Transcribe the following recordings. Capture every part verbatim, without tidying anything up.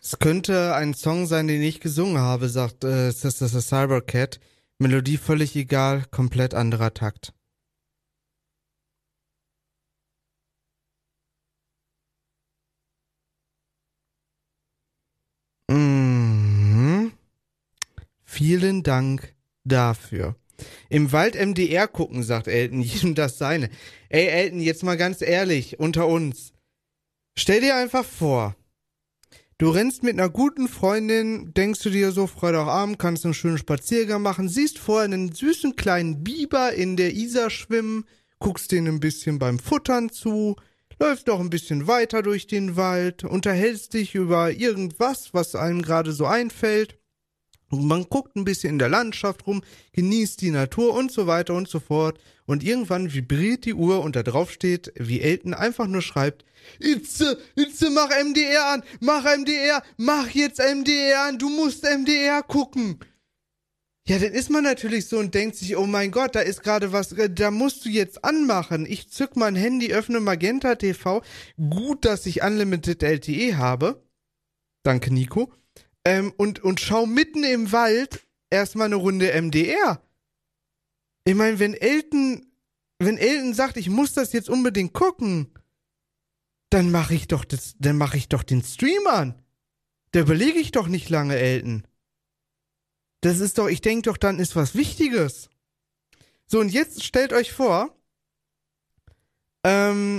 Es könnte ein Song sein, den ich gesungen habe, sagt äh, Sister the Cybercat. Melodie völlig egal, komplett anderer Takt. Mhm. Vielen Dank dafür. Im Wald M D R gucken, sagt Elton, jedem das seine. Ey, Elton, jetzt mal ganz ehrlich, unter uns. Stell dir einfach vor, du rennst mit einer guten Freundin, denkst du dir so, Freitagabend kannst du einen schönen Spaziergang machen, siehst vorher einen süßen kleinen Biber in der Isar schwimmen, guckst den ein bisschen beim Futtern zu, läufst noch ein bisschen weiter durch den Wald, unterhältst dich über irgendwas, was einem gerade so einfällt. Und man guckt ein bisschen in der Landschaft rum, genießt die Natur und so weiter und so fort. Und irgendwann vibriert die Uhr und da drauf steht, wie Elton einfach nur schreibt, Itze, Itze, mach M D R an, mach M D R, mach jetzt M D R an, du musst M D R gucken. Ja, dann ist man natürlich so und denkt sich, oh mein Gott, da ist gerade was, da musst du jetzt anmachen. Ich zück mein Handy, öffne Magenta T V. Gut, dass ich Unlimited L T E habe. Danke, Nico. Ähm, und, und schau mitten im Wald erstmal eine Runde M D R. Ich meine, wenn Elton, wenn Elton sagt, ich muss das jetzt unbedingt gucken, dann mache ich doch das, dann mache ich doch den Stream an. Da überlege ich doch nicht lange, Elton. Das ist doch, ich denke doch, dann ist was Wichtiges. So, und jetzt stellt euch vor, ähm,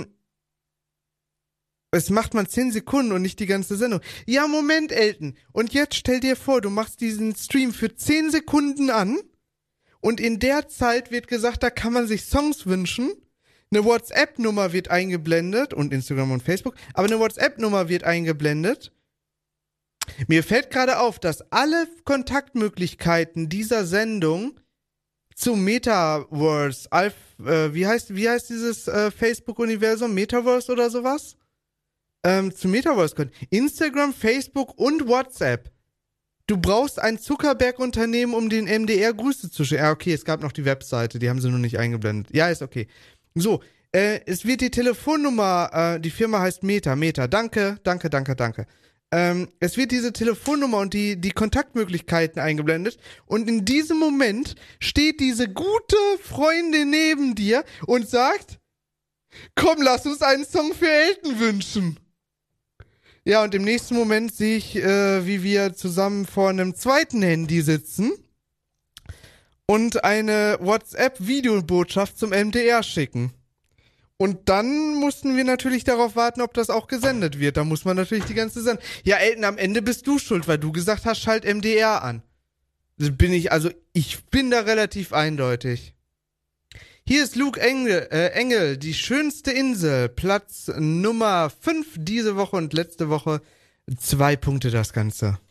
es macht man zehn Sekunden und nicht die ganze Sendung. Ja, Moment, Elton. Und jetzt stell dir vor, du machst diesen Stream für zehn Sekunden an und in der Zeit wird gesagt, da kann man sich Songs wünschen. Eine WhatsApp-Nummer wird eingeblendet und Instagram und Facebook, aber eine WhatsApp-Nummer wird eingeblendet. Mir fällt gerade auf, dass alle Kontaktmöglichkeiten dieser Sendung zu Metaverse, Alf, äh, wie heißt, wie heißt dieses äh, Facebook-Universum? Metaverse oder sowas? Ähm, zu Metaverse können. Instagram, Facebook und WhatsApp. Du brauchst ein Zuckerberg-Unternehmen, um den M D R Grüße zu schicken. Ja, okay, es gab noch die Webseite, die haben sie nur nicht eingeblendet. Ja, ist okay. So, äh, es wird die Telefonnummer, äh, die Firma heißt Meta, Meta. Danke, danke, danke, danke. Ähm, es wird diese Telefonnummer und die, die Kontaktmöglichkeiten eingeblendet und in diesem Moment steht diese gute Freundin neben dir und sagt, komm, lass uns einen Song für Elton wünschen. Ja, und im nächsten Moment sehe ich, äh, wie wir zusammen vor einem zweiten Handy sitzen und eine WhatsApp-Videobotschaft zum M D R schicken. Und dann mussten wir natürlich darauf warten, ob das auch gesendet wird. Da muss man natürlich die ganze Sendung. Ja, Elton, am Ende bist du schuld, weil du gesagt hast, schalt M D R an. Bin ich, also ich bin da relativ eindeutig. Hier ist Luke Engel, äh, Engel, die schönste Insel, Platz Nummer fünf diese Woche und letzte Woche. Zwei Punkte das Ganze.